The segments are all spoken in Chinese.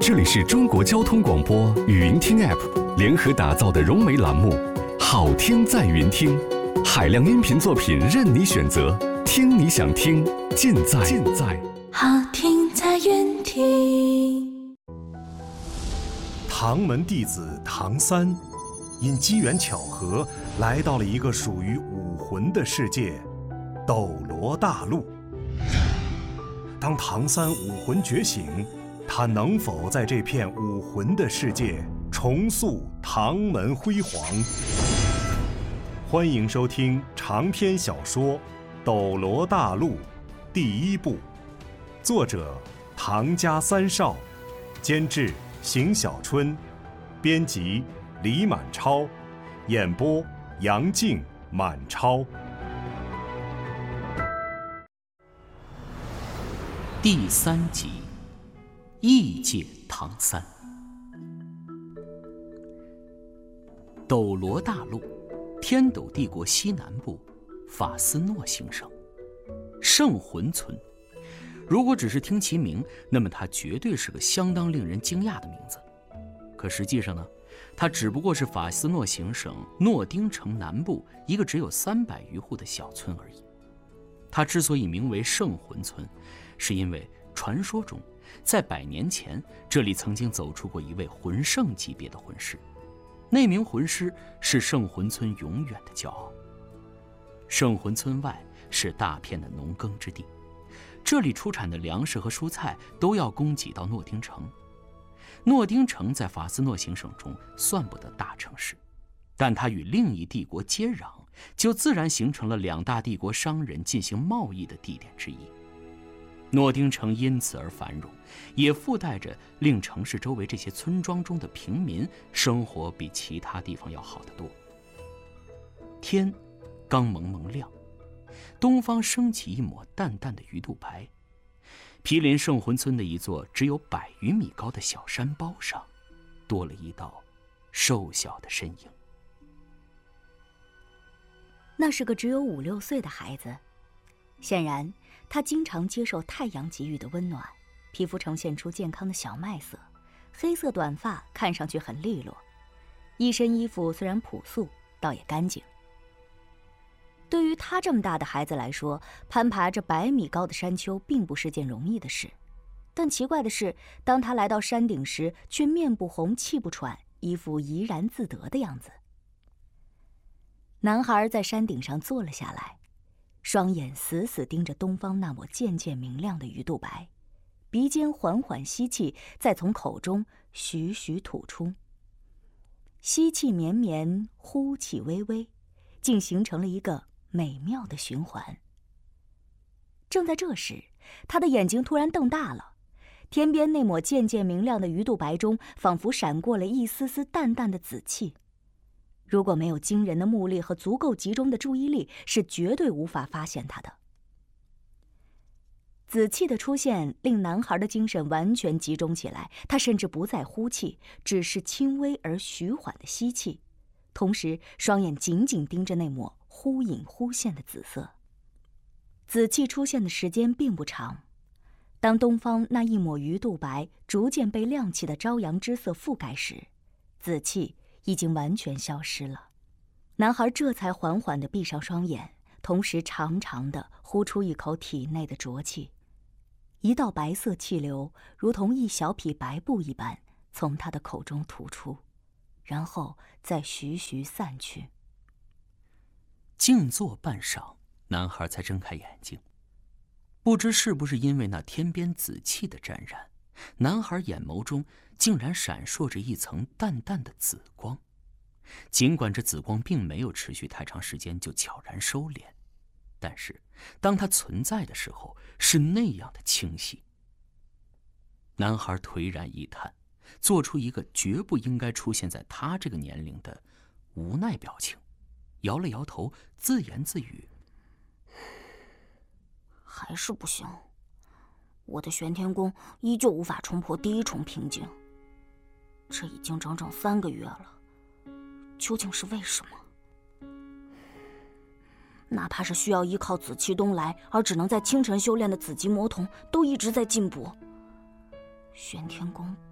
这里是中国交通广播语音听 App 联合打造的融媒栏目《好听在云听》，海量音频作品任你选择，听你想听，尽在好听在云听。 唐门弟子唐三，因机缘巧合来到了一个属于武魂的世界——斗罗大陆。当唐三武魂觉醒，他能否在这片武魂的世界重塑唐门辉煌？欢迎收听长篇小说《斗罗大陆》第一部，作者唐家三少，监制邢小春，编辑李满超，演播杨静、满超。 第3集，异界唐三。斗罗大陆，天斗帝国西南部，法斯诺行省，圣魂村。如果只是听其名，那么它绝对是个相当令人惊讶的名字。可实际上呢，它只不过是法斯诺行省诺丁城南部一个只有300余户的小村而已。它之所以名为圣魂村，是因为传说中，在100年前，这里曾经走出过一位魂圣级别的魂师，那名魂师是圣魂村永远的骄傲。圣魂村外是大片的农耕之地，这里出产的粮食和蔬菜都要供给到诺丁城。诺丁城在法斯诺行省中算不得大城市，但它与另一帝国接壤，就自然形成了2大帝国商人进行贸易的地点之一。诺丁城因此而繁荣，也附带着令城市周围这些村庄中的平民生活比其他地方要好得多。天刚蒙蒙亮，东方升起一抹淡淡的鱼肚白。毗邻圣魂村的一座只有100余米高的小山包上，多了一道瘦小的身影。 那是个只有5、6岁的孩子，显然他经常接受太阳给予的温暖，皮肤呈现出健康的小麦色，黑色短发看上去很利落，一身衣服虽然朴素，倒也干净。对于他这么大的孩子来说，攀爬着100米高的山丘并不是件容易的事。但奇怪的是，当他来到山顶时，却面不红气不喘，一副怡然自得的样子。男孩在山顶上坐了下来，双眼死死盯着东方那抹渐渐明亮的鱼肚白，鼻尖缓缓吸气，再从口中徐徐吐出。吸气绵绵，呼气微微，竟形成了一个美妙的循环。正在这时，他的眼睛突然瞪大了，天边那抹渐渐明亮的鱼肚白中，仿佛闪过了一丝丝淡淡的紫气。如果没有惊人的目力和足够集中的注意力，是绝对无法发现它的。紫气的出现令男孩的精神完全集中起来，他甚至不再呼气，只是轻微而徐缓的吸气，同时双眼紧紧盯着那抹忽隐忽现的紫色。紫气出现的时间并不长，当东方那一抹鱼肚白逐渐被亮起的朝阳之色覆盖时，紫气已经完全消失了。男孩这才缓缓地闭上双眼，同时长长地呼出一口体内的浊气，一道白色气流如同一小匹白布一般从他的口中吐出，然后再徐徐散去。 静坐半晌，男孩才睁开眼睛。不知是不是因为那天边紫气的沾染，男孩眼眸中竟然闪烁着一层淡淡的紫光。尽管这紫光并没有持续太长时间就悄然收敛，但是当它存在的时候，是那样的清晰。男孩颓然一叹，做出一个绝不应该出现在他这个年龄的无奈表情，摇了摇头，自言自语： 还是不行，我的玄天功依旧无法冲破第1重瓶颈，这已经整整3个月了，究竟是为什么？哪怕是需要依靠紫气东来而只能在清晨修炼的紫极魔童，都一直在进步。玄天功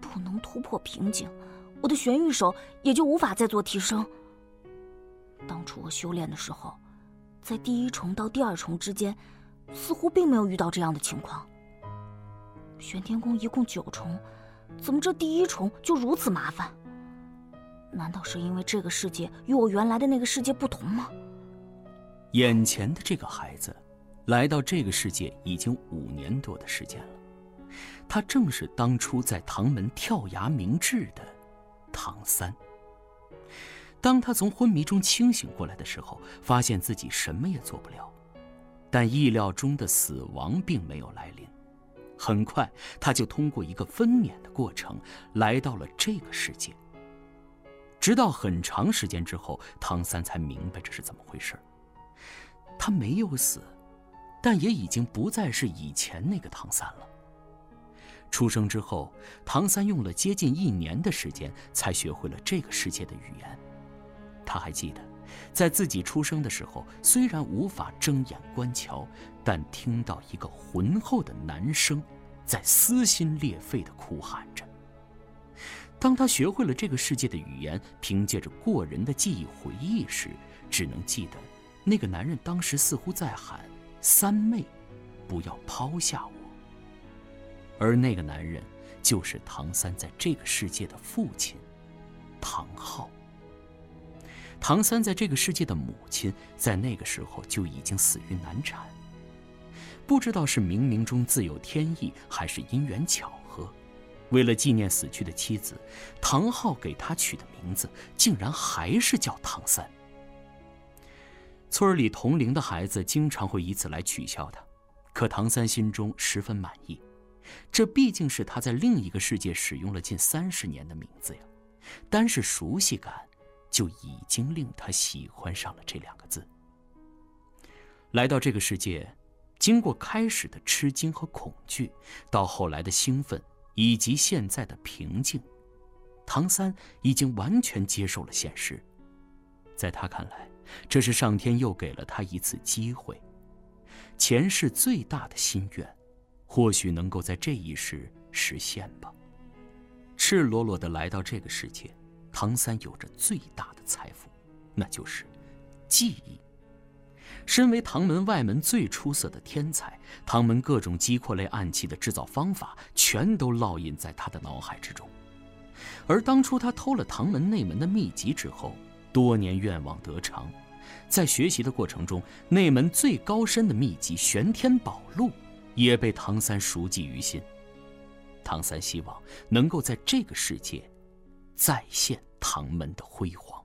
不能突破瓶颈，我的玄玉手也就无法再做提升。当初我修炼的时候，在第1重到第2重之间，似乎并没有遇到这样的情况。玄天宫一共9重，怎么这第1重就如此麻烦？难道是因为这个世界与我原来的那个世界不同吗？ 眼前的这个孩子，来到这个世界已经5年多的时间了。他正是当初在唐门跳崖明志的唐三。当他从昏迷中清醒过来的时候，发现自己什么也做不了，但意料中的死亡并没有来临。很快，他就通过一个分娩的过程来到了这个世界。直到很长时间之后，唐三才明白这是怎么回事。他没有死，但也已经不再是以前那个唐三了。出生之后，唐三用了接近1年的时间才学会了这个世界的语言。他还记得，在自己出生的时候，虽然无法睁眼观瞧，但听到一个浑厚的男声在撕心裂肺地哭喊着。当他学会了这个世界的语言，凭借着过人的记忆回忆时，只能记得那个男人当时似乎在喊：“三妹，不要抛下我。”而那个男人就是唐三在这个世界的父亲唐昊。唐三在这个世界的母亲在那个时候就已经死于难产，不知道是冥冥中自有天意，还是因缘巧合，为了纪念死去的妻子，唐昊给他取的名字竟然还是叫唐三。村里同龄的孩子经常会以此来取笑他，可唐三心中十分满意，这毕竟是他在另一个世界使用了近30年的名字呀，单是熟悉感就已经令他喜欢上了这2个字。来到这个世界，经过开始的吃惊和恐惧，到后来的兴奋，以及现在的平静，唐三已经完全接受了现实。在他看来，这是上天又给了他一次机会，前世最大的心愿或许能够在这一世实现吧。赤裸裸地来到这个世界，唐三有着最大的财富，那就是记忆。身为唐门外门最出色的天才，唐门各种击扩类暗器的制造方法全都烙印在他的脑海之中。而当初他偷了唐门内门的秘籍之后，多年愿望得偿，在学习的过程中，内门最高深的秘籍玄天宝录也被唐三熟记于心。唐三希望能够在这个世界再现唐门的辉煌。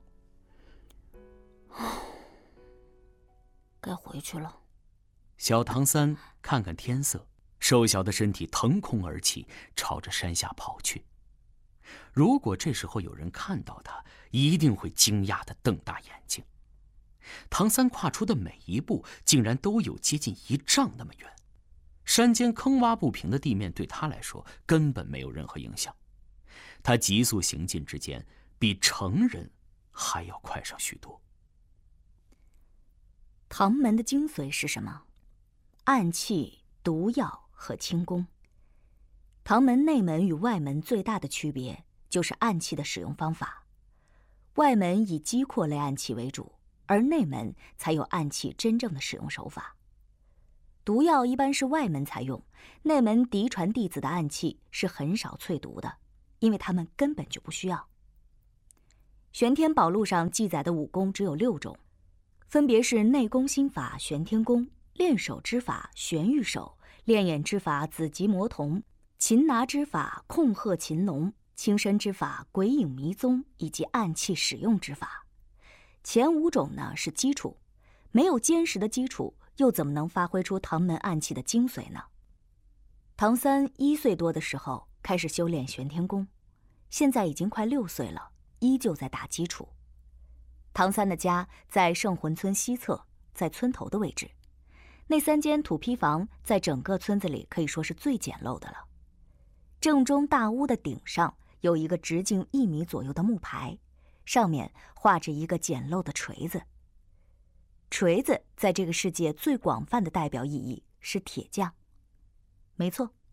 该回去了。 小唐三看看天色，瘦小的身体腾空而起，朝着山下跑去。如果这时候有人看到他，一定会惊讶地瞪大眼睛。唐三跨出的每一步竟然都有接近1丈那么远，山间坑洼不平的地面对他来说根本没有任何影响。他急速行进之间，比成人还要快上许多。 唐门的精髓是什么？暗器、毒药和轻功。唐门内门与外门最大的区别就是暗器的使用方法。外门以击扩类暗器为主，而内门才有暗器真正的使用手法。毒药一般是外门采用，内门嫡传弟子的暗器是很少淬毒的，因为他们根本就不需要。玄天宝录上记载的武功只有6种，分别是内功心法玄天功、练手之法玄玉手、练眼之法紫极魔瞳、擒拿之法控鹤擒龙、轻身之法鬼影迷踪，以及暗器使用之法。前5种呢是基础，没有坚实的基础，又怎么能发挥出唐门暗器的精髓呢？唐三1岁多的时候开始修炼玄天功，现在已经快6岁了，依旧在打基础。唐三的家在圣魂村西侧，在村头的位置。那3间土坯房在整个村子里可以说是最简陋的了。正中大屋的顶上有一个直径1米左右的木牌，上面画着一个简陋的锤子。锤子在这个世界最广泛的代表意义是铁匠。没错，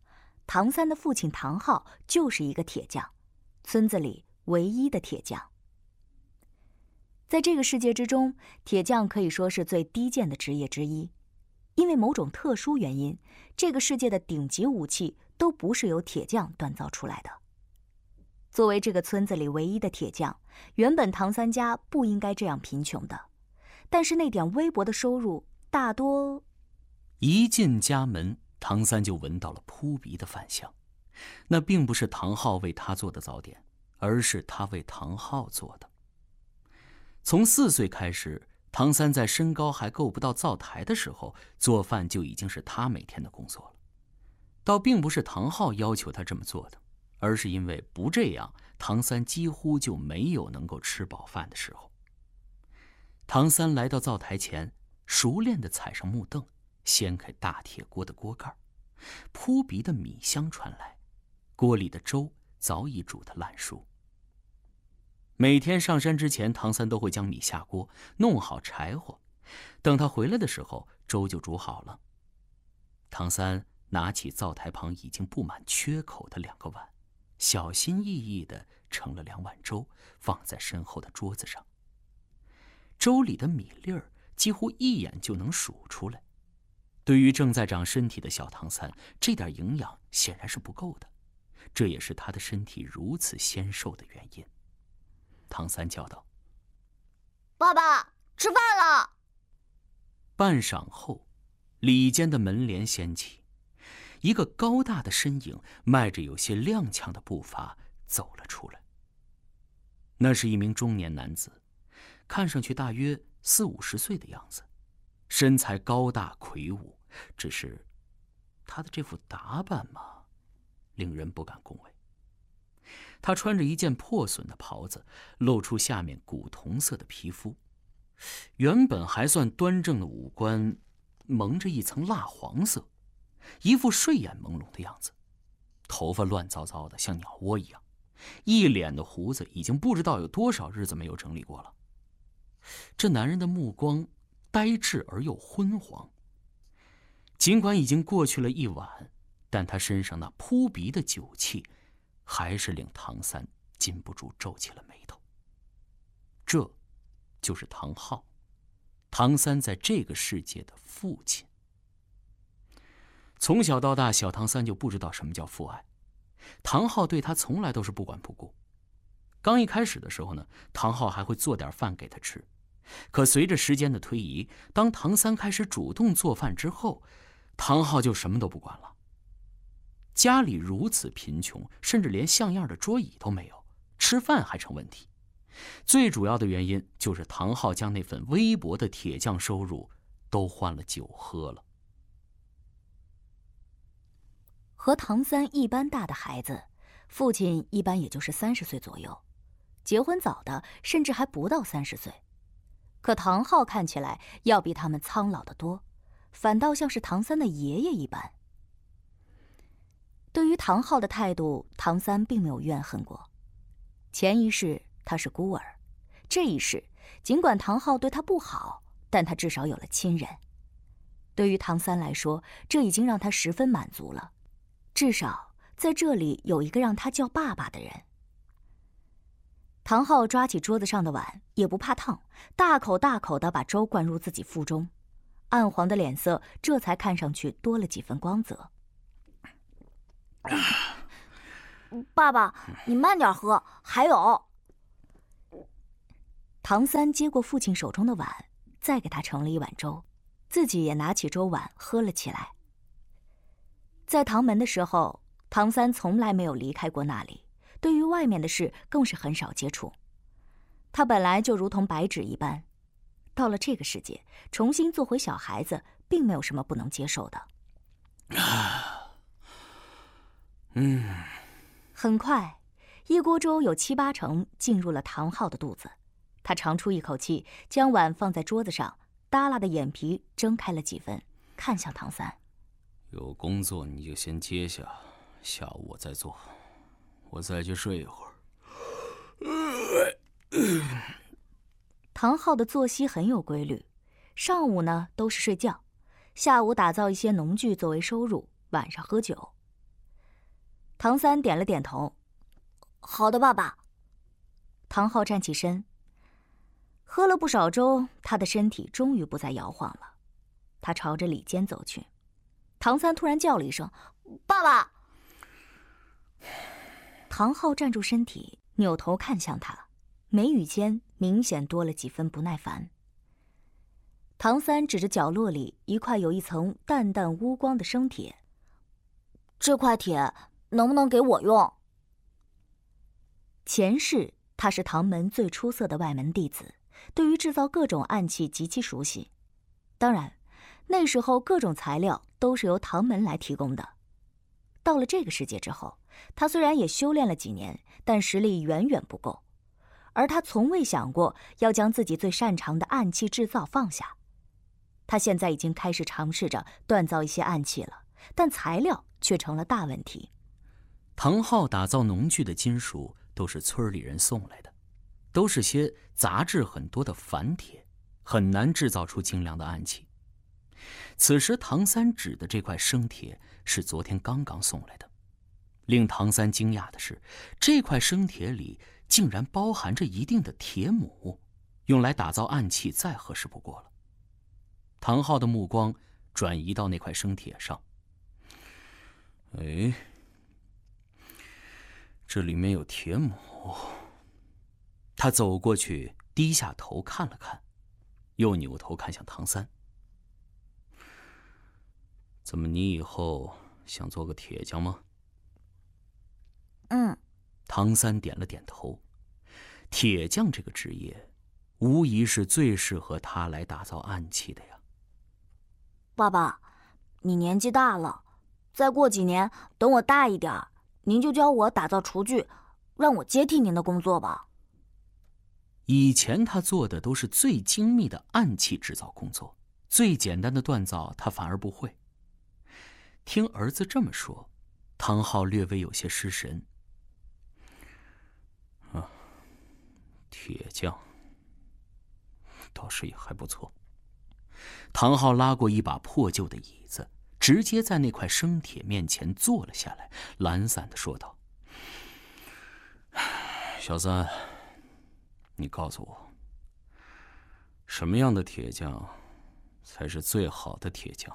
唐三的父亲唐昊就是一个铁匠，村子里唯一的铁匠。在这个世界之中，铁匠可以说是最低贱的职业之一，因为某种特殊原因，这个世界的顶级武器都不是由铁匠锻造出来的。作为这个村子里唯一的铁匠，原本唐三家不应该这样贫穷的，但是那点微薄的收入大多…… 一进家门，唐三就闻到了扑鼻的饭香。那并不是唐昊为他做的早点，而是他为唐昊做的。从4岁开始，唐三在身高还够不到灶台的时候，做饭就已经是他每天的工作了。倒并不是唐昊要求他这么做的，而是因为不这样，唐三几乎就没有能够吃饱饭的时候。唐三来到灶台前，熟练地踩上木凳，掀开大铁锅的锅盖，扑鼻的米香传来，锅里的粥早已煮得烂熟。每天上山之前，唐三都会将米下锅，弄好柴火，等他回来的时候，粥就煮好了。唐三拿起灶台旁已经布满缺口的2个碗，小心翼翼地盛了2碗粥，放在身后的桌子上。粥里的米粒儿几乎一眼就能数出来。对于正在长身体的小唐三，这点营养显然是不够的，这也是他的身体如此纤瘦的原因。唐三叫道：“ 爸爸，吃饭了！” 半晌后，里间的门帘掀起，一个高大的身影迈着有些踉跄的步伐走了出来。那是一名中年男子，看上去大约40-50岁的样子，身材高大魁梧，只是他的这副打扮嘛，令人不敢恭维。他穿着一件破损的袍子，露出下面古铜色的皮肤，原本还算端正的五官蒙着一层蜡黄色，一副睡眼朦胧的样子，头发乱糟糟的像鸟窝一样，一脸的胡子已经不知道有多少日子没有整理过了。这男人的目光呆滞而又昏黄，尽管已经过去了一晚，但他身上那扑鼻的酒气还是令唐三禁不住皱起了眉头。这就是唐昊，唐三在这个世界的父亲。从小到大，小唐三就不知道什么叫父爱，唐昊对他从来都是不管不顾。刚一开始的时候呢，唐昊还会做点饭给他吃，可随着时间的推移，当唐三开始主动做饭之后，唐昊就什么都不管了。家里如此贫穷，甚至连像样的桌椅都没有，吃饭还成问题。最主要的原因就是唐昊将那份微薄的铁匠收入都换了酒喝了。 和唐三一般大的孩子，父亲一般也就是30岁左右，结婚早的甚至还不到30岁。可唐昊看起来要比他们苍老得多，反倒像是唐三的爷爷一般。对于唐昊的态度，唐三并没有怨恨过。前一世他是孤儿，这一世尽管唐昊对他不好，但他至少有了亲人。对于唐三来说，这已经让他十分满足了，至少在这里有一个让他叫爸爸的人。唐昊抓起桌子上的碗，也不怕烫，大口大口地把粥灌入自己腹中，暗黄的脸色这才看上去多了几分光泽。 爸爸，你慢点喝，还有。 唐三接过父亲手中的碗，再给他盛了一碗粥，自己也拿起粥碗喝了起来。在唐门的时候，唐三从来没有离开过那里，对于外面的事更是很少接触。他本来就如同白纸一般，到了这个世界，重新做回小孩子，并没有什么不能接受的。很快，一锅粥有7-8成进入了唐昊的肚子。他长出一口气，将碗放在桌子上，耷拉的眼皮睁开了几分，看向唐三：“ 有工作你就先接下，下午我再做，我再去睡一会儿。” 唐昊的作息很有规律，上午呢都是睡觉，下午打造一些农具作为收入，晚上喝酒。 唐三点了点头。 好的，爸爸。 唐昊站起身，喝了不少粥，他的身体终于不再摇晃了。他朝着里间走去。唐三突然叫了一声：“ 爸爸！” 唐昊站住身体，扭头看向他，眉宇间明显多了几分不耐烦。唐三指着角落里一块有一层淡淡乌光的生铁：“ 这块铁能不能给我用？” 前世他是唐门最出色的外门弟子，对于制造各种暗器极其熟悉。当然，那时候各种材料都是由唐门来提供的。到了这个世界之后，他虽然也修炼了几年，但实力远远不够。而他从未想过要将自己最擅长的暗器制造放下。他现在已经开始尝试着锻造一些暗器了，但材料却成了大问题。 唐昊打造农具的金属都是村里人送来的，都是些杂质很多的凡铁，很难制造出精良的暗器。此时唐三指的这块生铁是昨天刚刚送来的。令唐三惊讶的是，这块生铁里竟然包含着一定的铁母，用来打造暗器再合适不过了。唐昊的目光转移到那块生铁上，哎，这里面有铁母。他走过去，低下头看了看，又扭头看向唐三。怎么，你以后想做个铁匠吗？唐三点了点头。铁匠这个职业，无疑是最适合他来打造暗器的呀。 爸爸，你年纪大了，再过几年，等我大一点，您就教我打造厨具，让我接替您的工作吧。 以前他做的都是最精密的暗器制造工作，最简单的锻造他反而不会。听儿子这么说，唐昊略微有些失神。铁匠倒是也还不错。唐昊拉过一把破旧的椅子，直接在那块生铁面前坐了下来，懒散地说道：“小三，你告诉我，什么样的铁匠才是最好的铁匠？”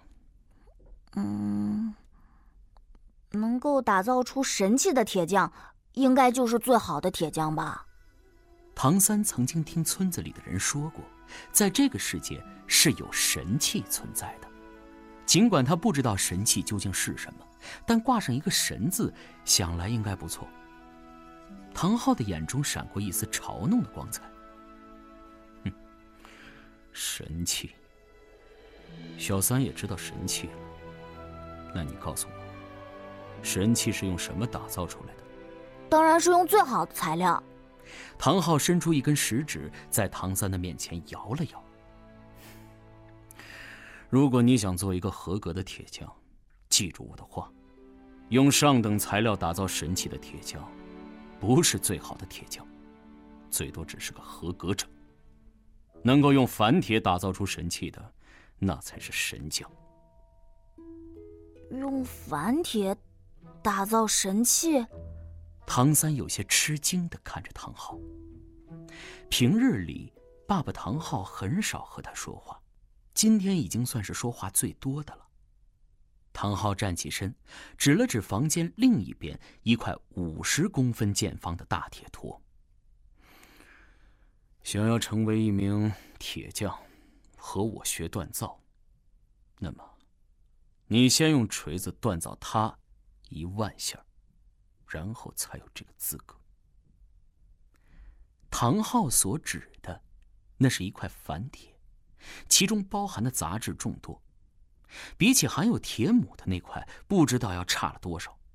能够打造出神器的铁匠，应该就是最好的铁匠吧。 唐三曾经听村子里的人说过，在这个世界是有神器存在的。尽管他不知道神器究竟是什么，但挂上一个神字，想来应该不错。唐昊的眼中闪过一丝嘲弄的光彩。神器，小三也知道神器了。那你告诉我，神器是用什么打造出来的？ 当然是用最好的材料。 唐昊伸出一根食指，在唐三的面前摇了摇。如果你想做一个合格的铁匠，记住我的话，用上等材料打造神器的铁匠，不是最好的铁匠，最多只是个合格者。能够用凡铁打造出神器的，那才是神匠。 用凡铁打造神器？ 唐三有些吃惊地看着唐昊。平日里，爸爸唐昊很少和他说话，今天已经算是说话最多的了。唐昊站起身，指了指房间另一边一块50公分见方的大铁托。想要成为一名铁匠，和我学锻造，那么，你先用锤子锻造它10000下，然后才有这个资格。唐昊所指的，那是一块凡铁，其中包含的杂质众多，比起含有铁母的那块，不知道要差了多少。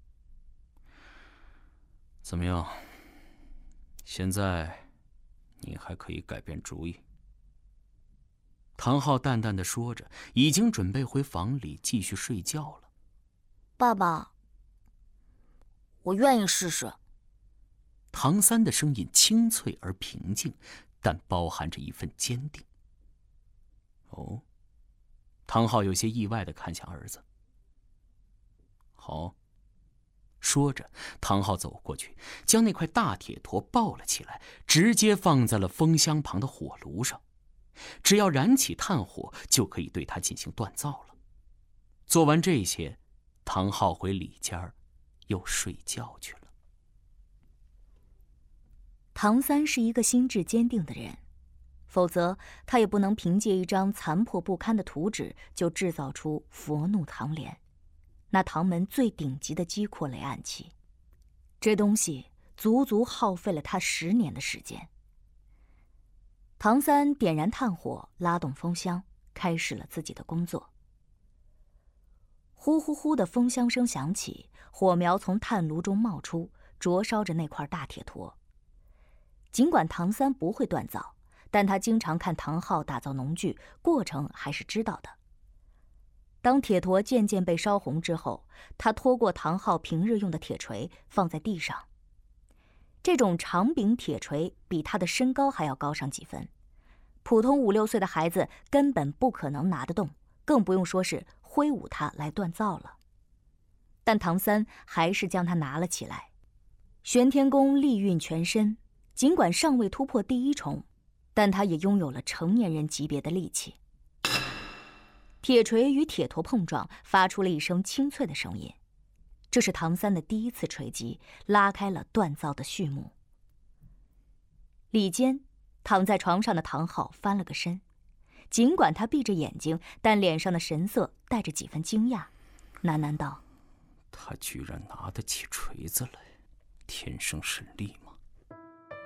怎么样？现在你还可以改变主意。唐昊淡淡的说着，已经准备回房里继续睡觉了。 爸爸，我愿意试试。 唐三的声音清脆而平静，但包含着一份坚定。哦，唐昊有些意外地看向儿子。好， 说着，唐昊走过去，将那块大铁坨抱了起来，直接放在了风箱旁的火炉上。只要燃起炭火，就可以对它进行锻造了。做完这些，唐昊回里间又睡觉去了。 唐三是一个心智坚定的人，否则他也不能凭借一张残破不堪的图纸就制造出佛怒唐莲，那唐门最顶级的击扩雷暗器。这东西足足耗费了他10年的时间。唐三点燃炭火，拉动风箱，开始了自己的工作。呼呼呼的风箱声响起，火苗从炭炉中冒出，灼烧着那块大铁坨。尽管唐三不会锻造，但他经常看唐昊打造农具，过程还是知道的。当铁坨渐渐被烧红之后，他拖过唐昊平日用的铁锤，放在地上。这种长柄铁锤比他的身高还要高上几分，普通5、6岁的孩子根本不可能拿得动，更不用说是挥舞它来锻造了。但唐三还是将它拿了起来。玄天功力运全身，尽管尚未突破第1重，但他也拥有了成年人级别的力气。铁锤与铁坨碰撞，发出了一声清脆的声音。这是唐三的第1次锤击，拉开了锻造的序幕。里间，躺在床上的唐昊翻了个身，尽管他闭着眼睛，但脸上的神色带着几分惊讶，喃喃道：“ 他居然拿得起锤子来，天生神力